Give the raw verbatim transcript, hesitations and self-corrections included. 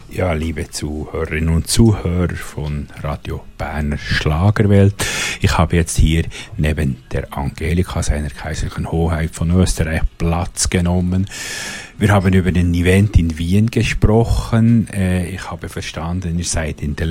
Ja, liebe Zuhörerinnen und Zuhörer von Radio Berner Schlagerwelt. Ich habe jetzt hier neben der Angelika, seiner kaiserlichen Hoheit von Österreich, Platz genommen. Wir haben über den Event in Wien gesprochen. Äh, ich habe verstanden, ihr seid in der